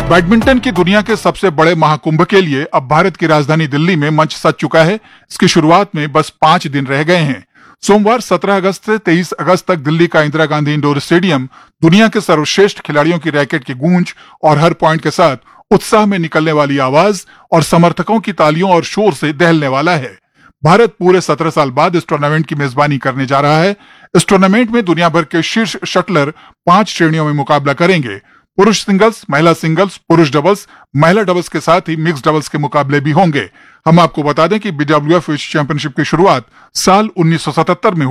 Badminton की दुनिया के सबसे बड़े महाकुंभ के लिए अब भारत की राजधानी दिल्ली में मंच सज चुका है। इसकी शुरुआत में बस 5 दिन रह गए हैं। सोमवार 17 अगस्त से 23 अगस्त तक दिल्ली का इंदिरा गांधी इंडोर स्टेडियम दुनिया के सर्वश्रेष्ठ खिलाड़ियों की रैकेट की गूंज और हर पॉइंट के साथ उत्साह में निकलने वाली आवाज और समर्थकों की तालियों और शोर से दहलने वाला है। भारत पूरे 17 साल बाद इस टूर्नामेंट की मेजबानी करने जा रहा है। इस टूर्नामेंट में दुनिया भर के शीर्ष शटलर 5 श्रेणियों में मुकाबला करेंगे। पुरुष सिंगल्स, महिला सिंगल्स, पुरुष डबल्स, महिला डबल्स के साथ ही मिक्स डबल्स के मुकाबले भी होंगे। हम आपको बता दें कि बीडब्ल्यूएफ विश्व चैंपियनशिप की शुरुआत साल 1977 में